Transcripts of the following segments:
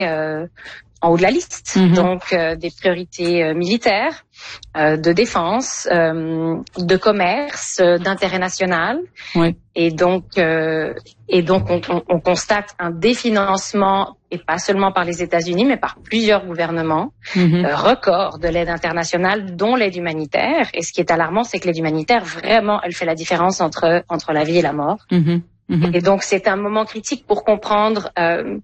en haut de la liste. Donc des priorités militaires, de défense, de commerce, d'intérêt national. Oui. Et donc on constate un définancement, et pas seulement par les États-Unis, mais par plusieurs gouvernements, record de l'aide internationale, dont l'aide humanitaire. Et ce qui est alarmant, c'est que l'aide humanitaire, vraiment, elle fait la différence entre la vie et la mort. Et donc c'est un moment critique pour comprendre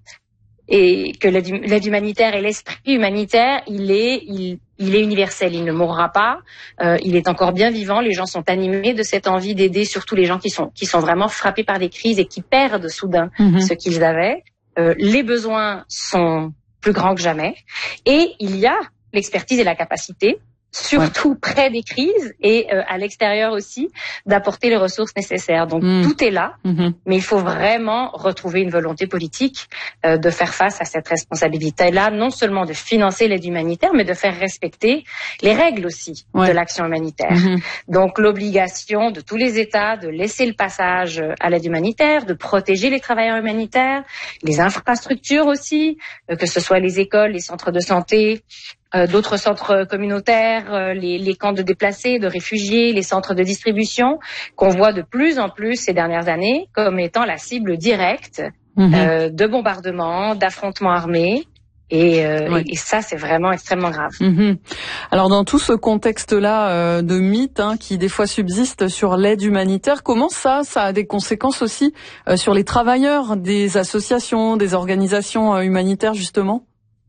et que l'aide humanitaire et l'esprit humanitaire, il est universel, il ne mourra pas, il est encore bien vivant, les gens sont animés de cette envie d'aider, surtout les gens qui sont vraiment frappés par des crises et qui perdent soudain ce qu'ils avaient. Les besoins sont plus grands que jamais, et il y a l'expertise et la capacité, surtout près des crises et à l'extérieur aussi, d'apporter les ressources nécessaires. Donc tout est là, mais il faut vraiment retrouver une volonté politique de faire face à cette responsabilité-là, non seulement de financer l'aide humanitaire, mais de faire respecter les règles aussi de l'action humanitaire. Donc l'obligation de tous les États de laisser le passage à l'aide humanitaire, de protéger les travailleurs humanitaires, les infrastructures aussi, que ce soit les écoles, les centres de santé, d'autres centres communautaires, les camps de déplacés, de réfugiés, les centres de distribution, qu'on voit de plus en plus ces dernières années comme étant la cible directe de bombardements, d'affrontements armés. Et ça, c'est vraiment extrêmement grave. Alors, dans tout ce contexte-là de mythe qui des fois subsiste sur l'aide humanitaire, comment ça a des conséquences aussi sur les travailleurs des associations, des organisations humanitaires, justement ?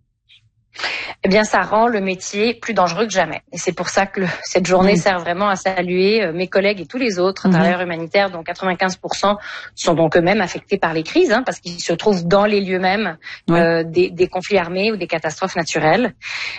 Eh bien, ça rend le métier plus dangereux que jamais. Et c'est pour ça que cette journée sert vraiment à saluer mes collègues et tous les autres travailleurs humanitaires, dont 95% sont donc eux-mêmes affectés par les crises, parce qu'ils se trouvent dans les lieux mêmes des conflits armés ou des catastrophes naturelles.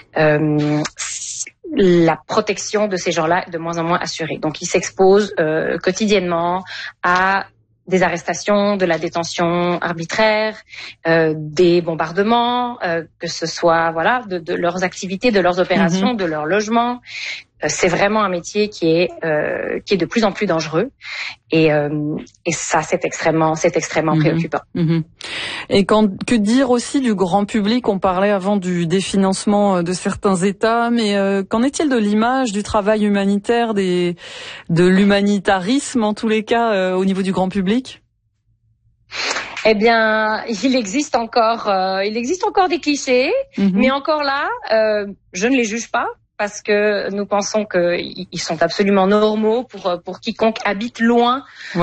La protection de ces gens-là est de moins en moins assurée. Donc, ils s'exposent quotidiennement à des arrestations, de la détention arbitraire, des bombardements, que ce soit de leurs activités, de leurs opérations, de leur logement. C'est vraiment un métier qui est de plus en plus dangereux, et ça c'est extrêmement préoccupant. Et que dire aussi du grand public? On parlait avant du définancement de certains États, mais qu'en est-il de l'image du travail humanitaire, de l'humanitarisme en tous les cas au niveau du grand public? Eh bien, il existe encore des clichés, mais encore là, je ne les juge pas, parce que nous pensons qu'ils sont absolument normaux pour quiconque habite loin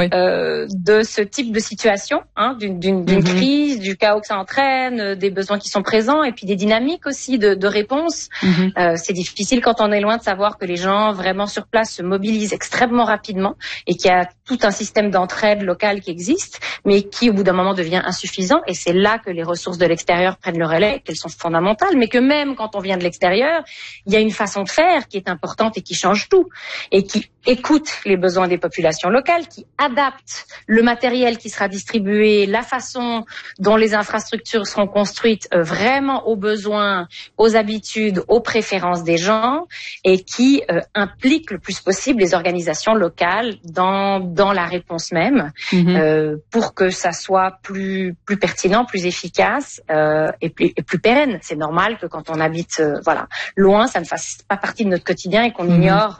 de ce type de situation, d'une crise, du chaos que ça entraîne, des besoins qui sont présents, et puis des dynamiques aussi de réponse. C'est difficile quand on est loin de savoir que les gens vraiment sur place se mobilisent extrêmement rapidement, et qu'il y a tout un système d'entraide locale qui existe, mais qui au bout d'un moment devient insuffisant. Et c'est là que les ressources de l'extérieur prennent le relais, qu'elles sont fondamentales, mais que même quand on vient de l'extérieur, il y a une façon de faire qui est importante et qui change tout, et qui écoute les besoins des populations locales, qui adapte le matériel qui sera distribué, la façon dont les infrastructures seront construites vraiment aux besoins, aux habitudes, aux préférences des gens, et qui implique le plus possible les organisations locales dans la réponse même, pour que ça soit plus pertinent, plus efficace et plus pérenne. C'est normal que quand on habite loin, ça ne fasse pas partie de notre quotidien et qu'on ignore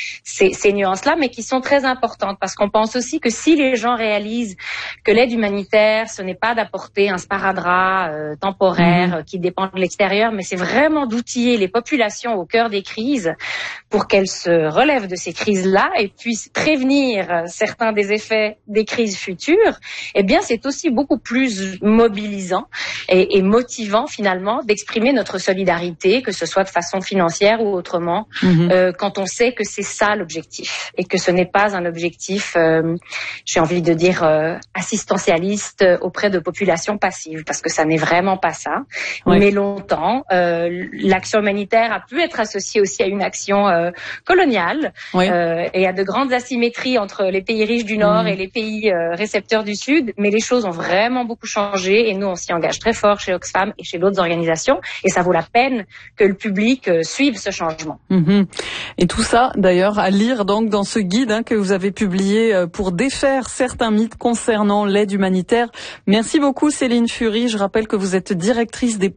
ces nuances-là, mais qui sont très importantes, parce qu'on pense aussi que si les gens réalisent que l'aide humanitaire, ce n'est pas d'apporter un sparadrap temporaire qui dépend de l'extérieur, mais c'est vraiment d'outiller les populations au cœur des crises pour qu'elles se relèvent de ces crises-là et puissent prévenir certains des effets des crises futures, eh bien c'est aussi beaucoup plus mobilisant et motivant finalement d'exprimer notre solidarité, que ce soit de façon financière ou autrement, quand on sait que c'est ça l'objectif, et que ce n'est pas un objectif, j'ai envie de dire, assistentialiste auprès de populations passives, parce que ça n'est vraiment pas ça. Mais longtemps, l'action humanitaire a pu être associée aussi à une action coloniale, et à de grandes asymétries entre les pays riches du Nord et les pays récepteurs du Sud, mais les choses ont vraiment beaucoup changé, et nous on s'y engage très fort chez Oxfam et chez d'autres organisations, et ça vaut la peine que le public suive ce changement. Et tout ça d'ailleurs à lire donc dans ce guide que vous avez publié pour défaire certains mythes concernant l'aide humanitaire. Merci beaucoup Céline Fury, je rappelle que vous êtes directrice des